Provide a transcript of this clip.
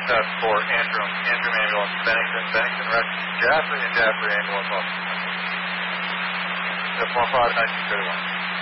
That's for Antrim Ambulance, Bennington Rescue, Jaffrey, and Jaffrey Ambulance Officer. That's 15 1931.